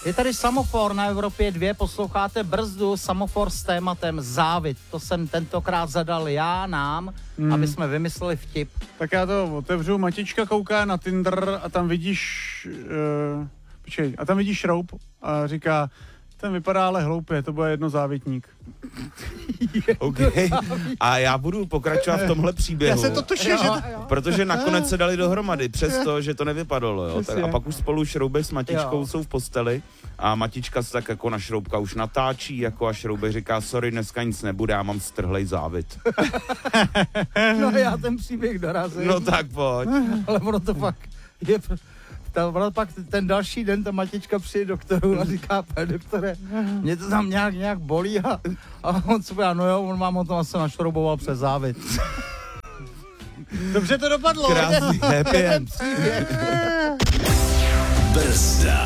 Je tady Samofor na Evropě 2, posloucháte Brzdu, Samofor s tématem závist. To jsem tentokrát zadal já nám, aby jsme vymysleli vtip. Tak já to otevřu, Matička kouká na Tinder a tam vidíš, tam vidíš šroub a říká, ten vypadá ale hloupě, to bude jedno závitník. Okay. A já budu pokračovat v tomhle příběhu. Já se to tušil, že... Protože nakonec se dali dohromady, přesto, že to nevypadalo, jo. Tak a pak už spolu Šroubej s Matičkou jsou v posteli a Matička se tak jako na Šroubka už natáčí, jako a Šroubej říká, sorry, dneska nic nebude, já mám strhlej závit. No já ten příběh dorazím. No tak pojď. Ale ono to fakt je... Pak ten další den ta Matička přijde doktoru a říká, pane doktore, mě to tam nějak bolí a on se říká, no jo, on vám o tom asi našrouboval přes závit. Dobře to dopadlo. Krásný happy end. Brzda.